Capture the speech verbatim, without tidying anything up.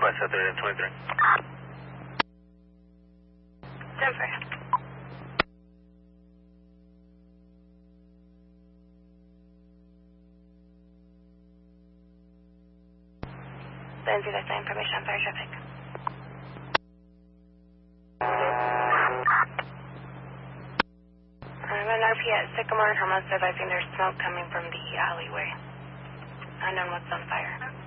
West at the twenty-three. Denver. Lindsay, that's the information on fire traffic. I'm an R P at Sycamore and Helmets advising there's smoke coming from the alleyway. Unknown what's on fire.